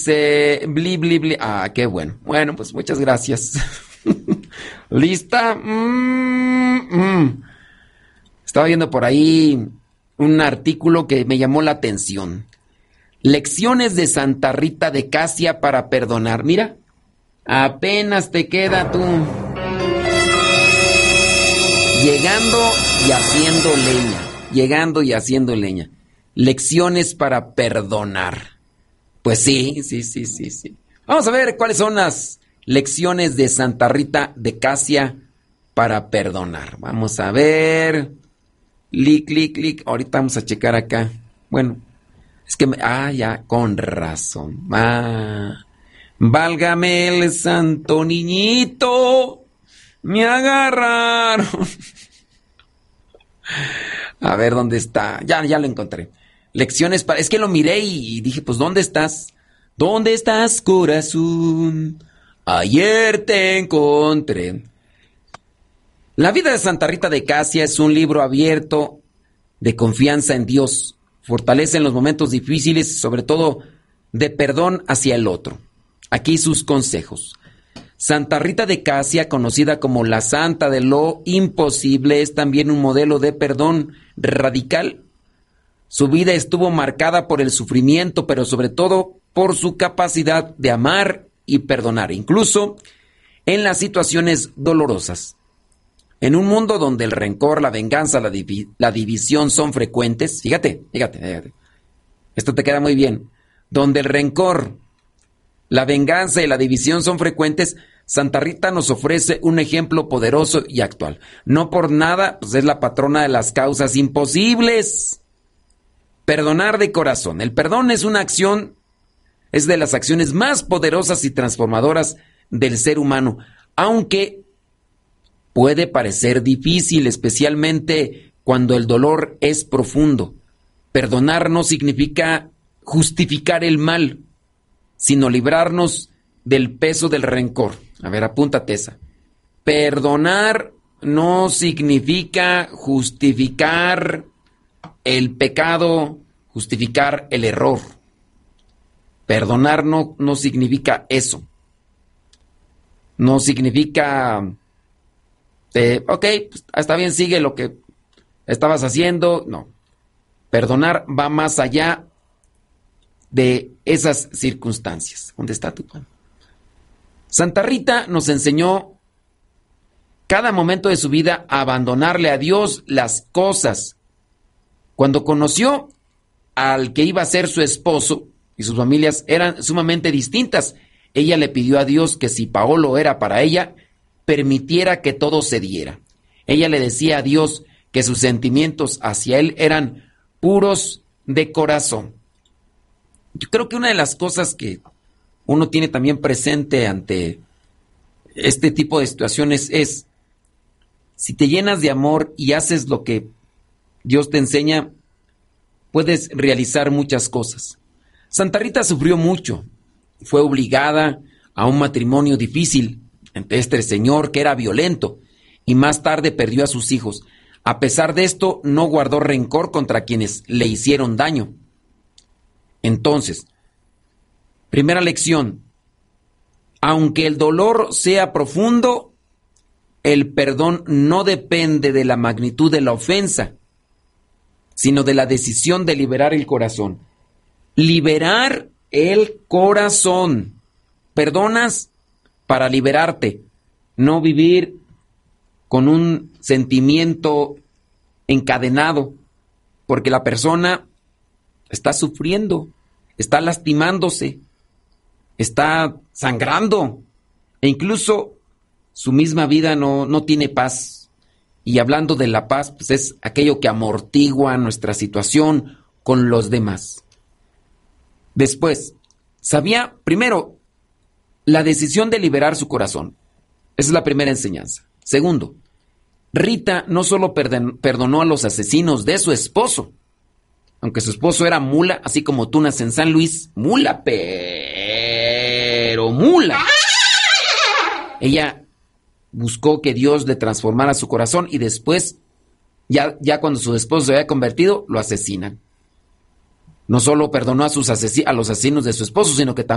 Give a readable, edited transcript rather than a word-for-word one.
Dice, bli, bli, bli. Ah, qué bueno. Bueno, pues muchas gracias. ¿Lista? Estaba viendo por ahí un artículo que me llamó la atención. Lecciones de Santa Rita de Casia para perdonar. Mira, apenas te queda tú. Llegando y haciendo leña. Llegando y haciendo leña. Lecciones para perdonar. Pues sí. Vamos a ver cuáles son las lecciones de Santa Rita de Casia para perdonar. Vamos a ver. Clic. Ahorita vamos a checar acá. Bueno, es que... ya, con razón. Válgame el santo niñito. Me agarraron. A ver, ¿dónde está? Ya lo encontré. Lecciones para... Es que lo miré y dije, pues, ¿dónde estás? ¿Dónde estás, corazón? Ayer te encontré. La vida de Santa Rita de Casia es un libro abierto de confianza en Dios. Fortalece en los momentos difíciles, sobre todo de perdón hacia el otro. Aquí sus consejos. Santa Rita de Casia, conocida como la Santa de lo Imposible, es también un modelo de perdón radical. Su vida estuvo marcada por el sufrimiento, pero sobre todo por su capacidad de amar y perdonar, incluso en las situaciones dolorosas. En un mundo donde el rencor, la venganza, la división son frecuentes, fíjate, esto te queda muy bien, donde el rencor, la venganza y la división son frecuentes, Santa Rita nos ofrece un ejemplo poderoso y actual. No por nada, pues es la patrona de las causas imposibles. Perdonar de corazón. El perdón es una acción, es de las acciones más poderosas y transformadoras del ser humano, aunque puede parecer difícil, especialmente cuando el dolor es profundo. Perdonar no significa justificar el mal, sino librarnos del peso del rencor. A ver, apúntate esa. Perdonar no significa justificar el pecado, justificar el error. Perdonar no significa eso. No significa, ok, pues, está bien, sigue lo que estabas haciendo. No. Perdonar va más allá de esas circunstancias. ¿Dónde está tu pan? Santa Rita nos enseñó cada momento de su vida a abandonarle a Dios las cosas. Cuando conoció al que iba a ser su esposo y sus familias eran sumamente distintas, ella le pidió a Dios que si Paolo era para ella, permitiera que todo se diera. Ella le decía a Dios que sus sentimientos hacia él eran puros de corazón. Yo creo que una de las cosas que uno tiene también presente ante este tipo de situaciones es, si te llenas de amor y haces lo que Dios te enseña, puedes realizar muchas cosas. Santa Rita sufrió mucho. Fue obligada a un matrimonio difícil entre este señor que era violento y más tarde perdió a sus hijos. A pesar de esto, no guardó rencor contra quienes le hicieron daño. Entonces, primera lección. Aunque el dolor sea profundo, el perdón no depende de la magnitud de la ofensa, sino de la decisión de liberar el corazón. Liberar el corazón. Perdonas para liberarte, no vivir con un sentimiento encadenado, porque la persona está sufriendo, está lastimándose, está sangrando, e incluso su misma vida no tiene paz. Y hablando de la paz, pues es aquello que amortigua nuestra situación con los demás. Después, sabía, primero, la decisión de liberar su corazón. Esa es la primera enseñanza. Segundo, Rita no solo perdonó a los asesinos de su esposo, aunque su esposo era mula, así como Tunas en San Luis, mula, pero mula. Ella buscó que Dios le transformara su corazón y después, ya cuando su esposo se había convertido, lo asesinan. No solo perdonó a los asesinos de su esposo, sino que también